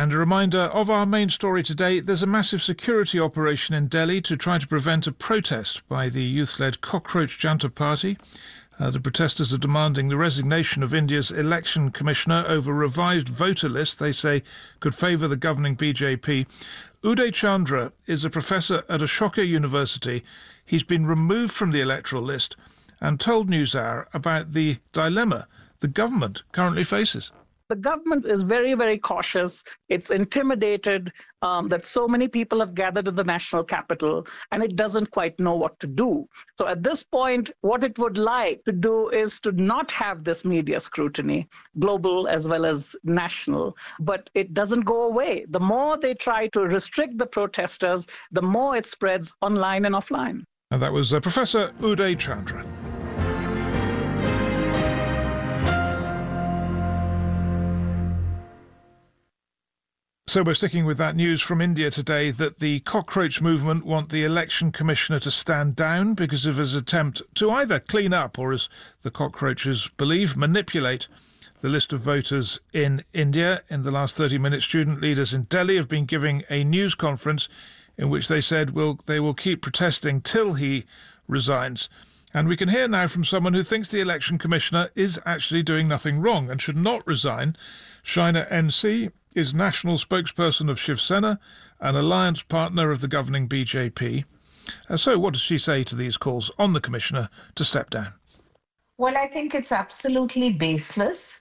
And a reminder of our main story today, there's a massive security operation in Delhi to try to prevent a protest by the youth-led Cockroach Janta Party. The protesters are demanding the resignation of India's election commissioner over revised voter lists they say could favour the governing BJP. Uday Chandra is a professor at Ashoka University. He's been removed from the electoral list and told NewsHour about the dilemma the government currently faces. The government is very, very cautious. It's intimidated that so many people have gathered in the national capital, and it doesn't quite know what to do. So at this point, what it would like to do is to not have this media scrutiny, global as well as national, but it doesn't go away. The more they try to restrict the protesters, the more it spreads online and offline. And that was Professor Uday Chandra. So we're sticking with that news from India today that the cockroach movement want the election commissioner to stand down because of his attempt to either clean up or, as the cockroaches believe, manipulate the list of voters in India. In the last 30 minutes, student leaders in Delhi have been giving a news conference in which they said they will keep protesting till he resigns. And we can hear now from someone who thinks the election commissioner is actually doing nothing wrong and should not resign. Shaina NC is national spokesperson of Shiv Sena, an alliance partner of the governing BJP. So what does she say to these calls on the commissioner to step down? Well, I think it's absolutely baseless.